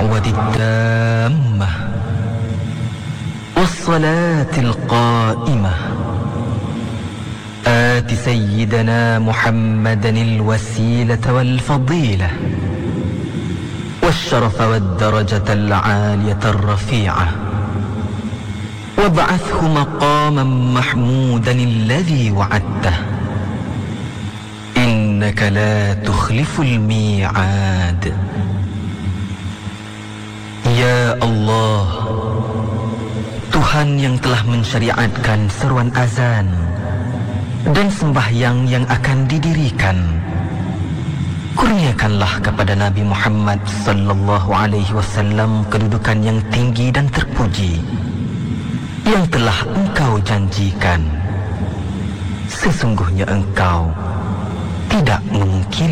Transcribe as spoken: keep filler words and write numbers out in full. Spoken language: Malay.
الدعوة التامة والصلاة القائمة آت سيدنا محمدا الوسيلة والفضيلة والشرف والدرجة العالية الرفيعة وابعثه مقاما محمودا الذي وعدته إنك لا تخلف الميعاد. Ya Allah, Tuhan yang telah mensyariatkan seruan azan dan sembahyang yang akan didirikan, kurniakanlah kepada Nabi Muhammad sallallahu alaihi wasallam kedudukan yang tinggi dan terpuji yang telah Engkau janjikan. Sesungguhnya Engkau tidak memungkiri